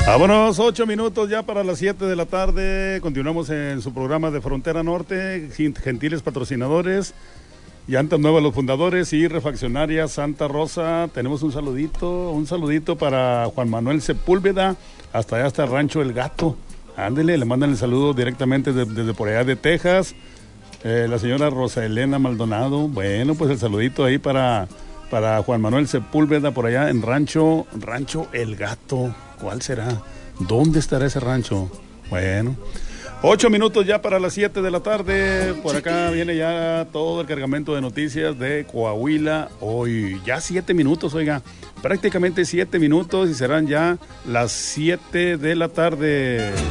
Vámonos, 8 minutos ya para las 7 de la tarde. Continuamos en su programa de Frontera Norte. Gentiles patrocinadores, Llantas Nuevas los fundadores y Refaccionaria Santa Rosa. Tenemos un saludito para Juan Manuel Sepúlveda, hasta allá hasta el Rancho El Gato. Ándele, le mandan el saludo directamente desde por allá de Texas. La señora Rosa Elena Maldonado. Bueno, pues el saludito ahí para Juan Manuel Sepúlveda por allá en Rancho El Gato. ¿Cuál será? ¿Dónde estará ese rancho? Bueno, 8 minutos ya para las 7 de la tarde. Por acá viene ya todo el cargamento de noticias de Coahuila. Hoy ya 7 minutos, oiga, prácticamente 7 minutos y serán ya las 7 de la tarde.